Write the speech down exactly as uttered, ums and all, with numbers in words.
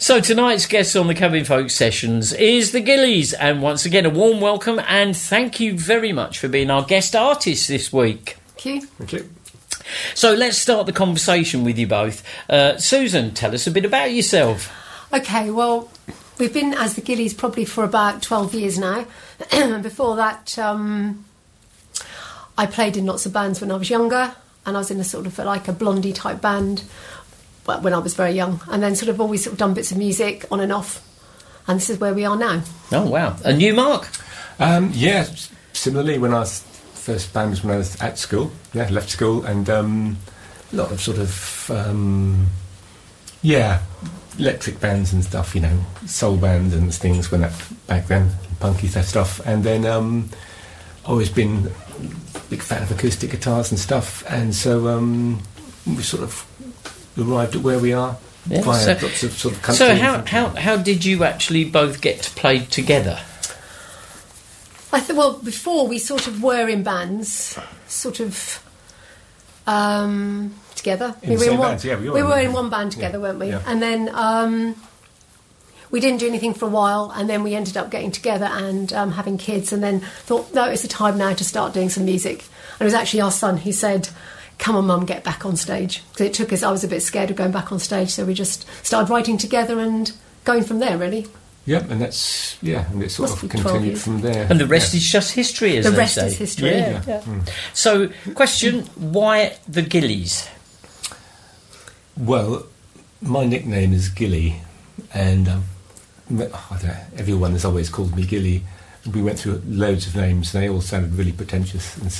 So tonight's guest on the Cabin Folk Sessions is the Gillies, and once again a warm welcome and thank you very much for being our guest artist this week. Thank you. Thank you. So let's start the conversation with you both. Uh, Susan, tell us a bit about yourself. Okay, well, we've been as the Gillies probably for about twelve years now. Before that, um, I played in lots of bands when I was younger, and I was in a sort of like a blondie type band well, when I was very young, and then sort of always sort of done bits of music on and off, and this is where we are now. Oh, wow. And you, Mark? Um, yeah, s- similarly, when I was first band was when I was at school. Yeah, left school, and um, a lot of sort of um, yeah, electric bands and stuff. You know, soul bands and things when that back then, punky stuff. And then um, always been a big fan of acoustic guitars and stuff. And so um, we sort of arrived at where we are Yeah, via so- lots of sort of country. So how, how, how did you actually both get to play together? I th- well, before we sort of were in bands, sort of um, together. In the were same in one, bands, yeah, we we were. were in one band together, Yeah, weren't we? yeah. And then um, we didn't do anything for a while, and then we ended up getting together and um, having kids, and then thought, no, it's the time now to start doing some music. And it was actually our son who said, come on, Mum, get back on stage. Because it took us, I was a bit scared of going back on stage, so we just started writing together and going from there, really. Yep, and that's yeah, and it sort Must of be twelve continued years. from there. And the rest yeah. is just history, as The they rest say. is history. Yeah. Yeah. Mm. So, question, why the Gillies? Well, my nickname is Gilly, and um, I don't know, everyone has always called me Gilly. We went through loads of names, and they all sounded really pretentious and